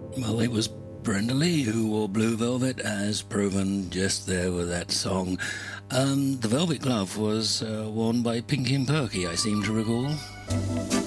Well, it was Brenda Lee who wore Blue Velvet, as proven just there with that song. The Velvet Glove was worn by Pinky and Perky, I seem to recall.